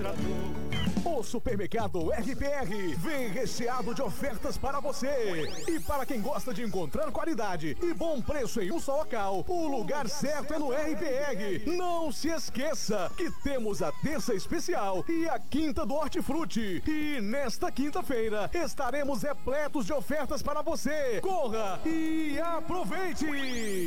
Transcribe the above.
O supermercado RPR vem recheado de ofertas para você. E para quem gosta de encontrar qualidade e bom preço em um só local, o lugar certo é no RPR. Não se esqueça que temos a terça especial e a quinta do Hortifruti. E nesta quinta-feira estaremos repletos de ofertas para você. Corra e aproveite!